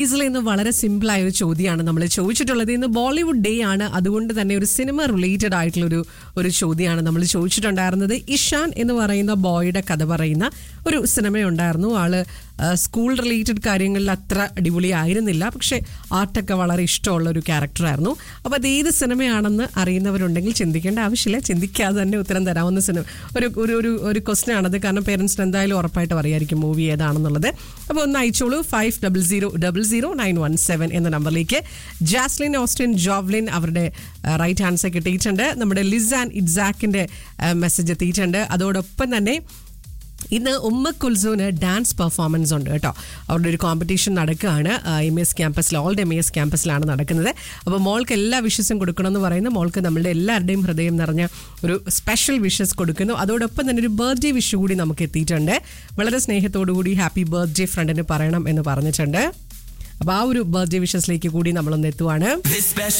ഇതിൽ ഇന്ന് വളരെ സിമ്പിൾ ആയ ഒരു ചോദ്യമാണ് നമ്മൾ ചോദിച്ചിട്ടുള്ളത്. ഇന്ന് ബോളിവുഡ് ഡേ ആണ്, അതുകൊണ്ട് തന്നെ ഒരു സിനിമ റിലേറ്റഡ് ആയിട്ടുള്ള ഒരു ചോദ്യമാണ് നമ്മൾ ചോദിച്ചിട്ടുണ്ടായിരുന്നത്. ഇഷാൻ എന്ന് പറയുന്ന ബോയുടെ കഥ പറയുന്ന ഒരു സിനിമയുണ്ടായിരുന്നു. ആള് സ്കൂൾ റിലേറ്റഡ് കാര്യങ്ങളിൽ അത്ര അടിപൊളിയായിരുന്നില്ല, പക്ഷെ ആർട്ടൊക്കെ വളരെ ഇഷ്ടമുള്ള ഒരു ക്യാരക്ടറായിരുന്നു. അപ്പോൾ അത് ഏത് സിനിമയാണെന്ന് അറിയുന്നവരുണ്ടെങ്കിൽ ചിന്തിക്കേണ്ട ആവശ്യമില്ല, ചിന്തിക്കാതെ തന്നെ ഉത്തരം തരാവുന്ന സിനിമ ഒരു ക്വസ്റ്റ്യൻ ആണത്. കാരണം പേരൻസിന് എന്തായാലും ഉറപ്പായിട്ട് അറിയായിരിക്കും മൂവി ഏതാണെന്നുള്ളത്. അപ്പോൾ ഒന്ന് അയച്ചോളൂ 50000917 എന്ന നമ്പറിലേക്ക്. ജാസ്ലിൻ ഓസ്റ്റിൻ ജോവ്ലിൻ അവരുടെ റൈറ്റ് ആൻസർ കിട്ടിയിട്ടുണ്ട്. നമ്മുടെ ലിസ് ആൻഡ് ഇറ്റ്സാക്കിന്റെ മെസ്സേജ് എത്തിയിട്ടുണ്ട്. അതോടൊപ്പം തന്നെ ഇന്ന് ഉമ്മ കുൽസൂന് ഡാൻസ് പെർഫോമൻസ് ഉണ്ട് കേട്ടോ. അവരുടെ ഒരു കോമ്പറ്റീഷൻ നടക്കുകയാണ് MES ക്യാമ്പസിൽ, ഓൾഡ് MES ക്യാമ്പസിലാണ് നടക്കുന്നത്. അപ്പോൾ മോൾക്ക് എല്ലാ വിഷസും കൊടുക്കണമെന്ന് പറയുന്നു. മോൾക്ക് നമ്മളുടെ എല്ലാവരുടെയും ഹൃദയം നിറഞ്ഞ ഒരു സ്പെഷ്യൽ വിഷസ് കൊടുക്കുന്നു. അതോടൊപ്പം തന്നെ ഒരു ബർത്ത്ഡേ വിഷ് കൂടി നമുക്ക് എത്തിയിട്ടുണ്ട്. വളരെ സ്നേഹത്തോടു കൂടി ഹാപ്പി ബർത്ത്ഡേ ഫ്രണ്ടിന് പറയണം എന്ന് പറഞ്ഞിട്ടുണ്ട്. അപ്പോൾ ആ ഒരു ബർത്ത്ഡേ വിഷസിലേക്ക് കൂടി നമ്മളൊന്ന് എത്തുവാണ്.